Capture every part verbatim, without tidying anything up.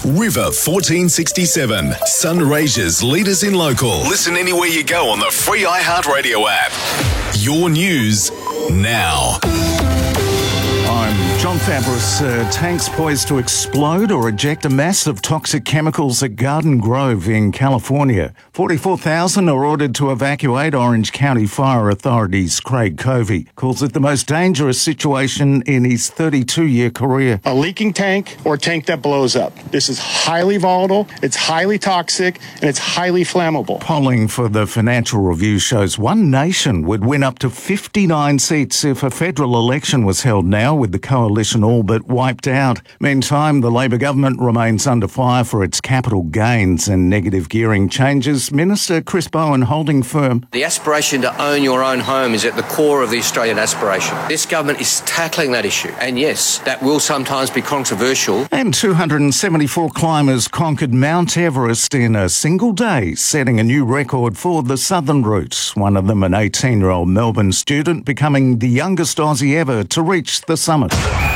River fourteen sixty-seven, Sunraysia's leaders in local. Listen anywhere you go on the free iHeartRadio app. Your news now. I'm John Fabris. Uh, tanks poised to explode or eject a mass of toxic chemicals at Garden Grove in California. forty-four thousand are ordered to evacuate. Orange County Fire Authority's Craig Covey calls it the most dangerous situation in his thirty-two-year career. A leaking tank or a tank that blows up. This is highly volatile, it's highly toxic, and it's highly flammable. Polling for the Financial Review shows one nation would win up to fifty-nine seats if a federal election was held now, with the coalition all but wiped out. Meantime, the Labor government remains under fire for its capital gains and negative gearing changes. Minister Chris Bowen holding firm. The aspiration to own your own home is at the core of the Australian aspiration. This government is tackling that issue. And yes, that will sometimes be controversial. And two hundred seventy-four climbers conquered Mount Everest in a single day, setting a new record for the Southern Route. One of them, an eighteen-year-old Melbourne student, becoming the youngest Aussie ever to reach the summit.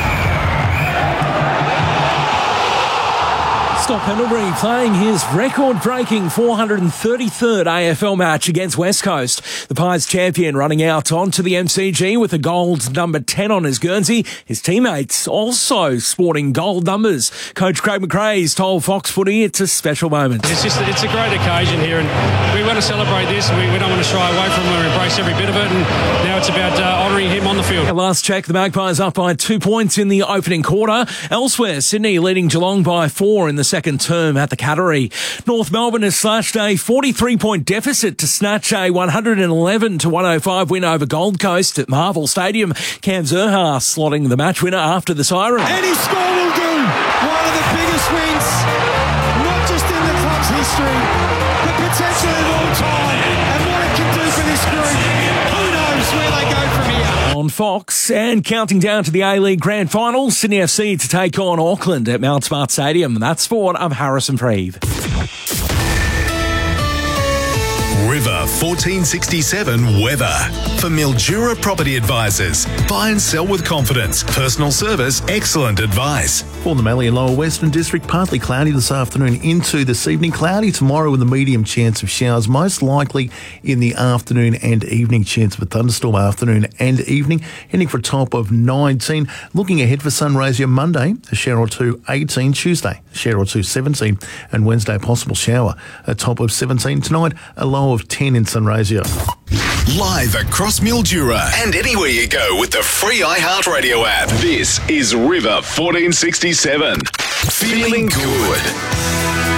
Scott Pendlebury playing his record-breaking four hundred thirty-third A F L match against West Coast. The Pies champion running out onto the M C G with a gold number ten on his Guernsey. His teammates also sporting gold numbers. Coach Craig McRae's told Fox Footy it's a special moment. It's just it's a great occasion here, and we want to celebrate this. We, we don't want to shy away from it. We embrace every bit of it, and now it's about uh, honouring him on the field. At last check, the Magpies up by two points in the opening quarter. Elsewhere, Sydney leading Geelong by four in the second term at the Cattery. North Melbourne has slashed a forty-three point deficit to snatch a one hundred eleven to one oh five win over Gold Coast at Marvel Stadium. Cam Zerha slotting the match winner after the siren. Any score will do. One of the biggest wins, not just in the club's history, but potentially of all time. And what it can do for this group, who knows where they go from here. On Fox, and counting down to the A-League Grand Final, Sydney F C to take on Auckland at Mount Smart Stadium. That's sport. I'm Harrison Freeve. River fourteen sixty-seven weather. For Mildura Property Advisors. Buy and sell with confidence. Personal service, excellent advice. For the Mallee and Lower Western District, partly cloudy this afternoon into this evening. Cloudy tomorrow with a medium chance of showers, most likely in the afternoon and evening. Chance of a thunderstorm afternoon and evening. Heading for a top of nineteen. Looking ahead for Sunraysia Monday, a shower or two eighteen. Tuesday, a shower or two seventeen. And Wednesday, possible shower, a top of seventeen. Tonight, a low of ten in Sunraysia. Live across Mildura and anywhere you go with the free iHeartRadio app. This is River fourteen sixty-seven. Feeling good.